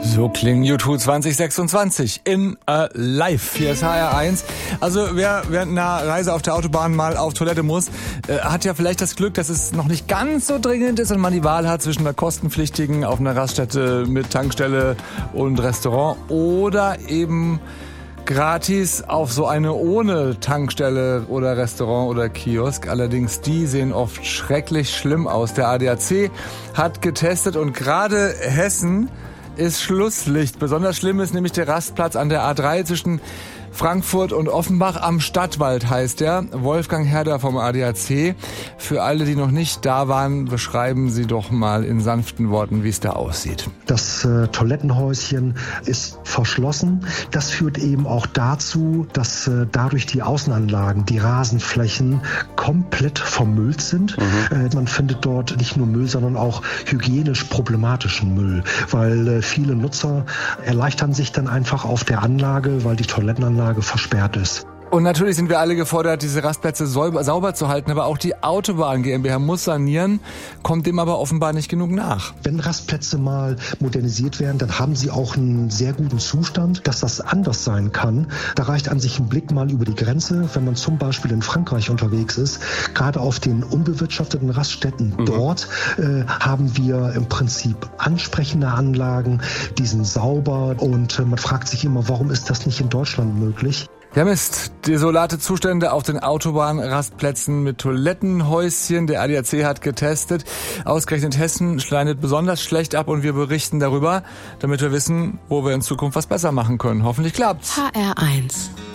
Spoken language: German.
So klingen U2 2026 in live. Hier ist HR1. Also wer während einer Reise auf der Autobahn mal auf Toilette muss, hat ja vielleicht das Glück, dass es noch nicht ganz so dringend ist und man die Wahl hat zwischen einer kostenpflichtigen auf einer Raststätte mit Tankstelle und Restaurant oder eben gratis auf so eine ohne Tankstelle oder Restaurant oder Kiosk. Allerdings die sehen oft schrecklich schlimm aus. Der ADAC hat getestet und gerade Hessen ist Schlusslicht. Besonders schlimm ist nämlich der Rastplatz an der A3 zwischen Frankfurt und Offenbach am Stadtwald heißt er. Wolfgang Herder vom ADAC. Für alle, die noch nicht da waren, beschreiben Sie doch mal in sanften Worten, wie es da aussieht. Das Toilettenhäuschen ist verschlossen. Das führt eben auch dazu, dass dadurch die Außenanlagen, die Rasenflächen komplett vermüllt sind. Man findet dort nicht nur Müll, sondern auch hygienisch problematischen Müll, weil viele Nutzer erleichtern sich dann einfach auf der Anlage, weil die Toilettenanlage versperrt ist. Und natürlich sind wir alle gefordert, diese Rastplätze sauber zu halten, aber auch die Autobahn GmbH muss sanieren, kommt dem aber offenbar nicht genug nach. Wenn Rastplätze mal modernisiert werden, dann haben sie auch einen sehr guten Zustand. Dass das anders sein kann, da reicht an sich ein Blick mal über die Grenze, wenn man zum Beispiel in Frankreich unterwegs ist. Gerade auf den unbewirtschafteten Raststätten dort haben wir im Prinzip ansprechende Anlagen, die sind sauber und man fragt sich immer, warum ist das nicht in Deutschland möglich? Ja Mist, desolate Zustände auf den Autobahnrastplätzen mit Toilettenhäuschen. Der ADAC hat getestet. Ausgerechnet Hessen schneidet besonders schlecht ab und wir berichten darüber, damit wir wissen, wo wir in Zukunft was besser machen können. Hoffentlich klappt's. HR1